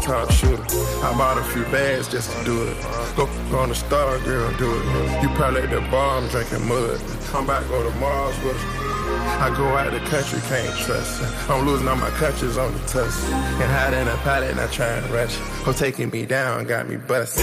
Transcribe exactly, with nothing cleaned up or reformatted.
sharpshooter. I bought a few bags just to do it. Go, go on the star, girl, do it. You probably at the bar, I'm drinking mud. I'm about to go to Mars with her. I go out the country, can't trust her. I'm losing all my countries on the tusk. And hide in a pilot, not trying to rush. Who taking me down, got me busted.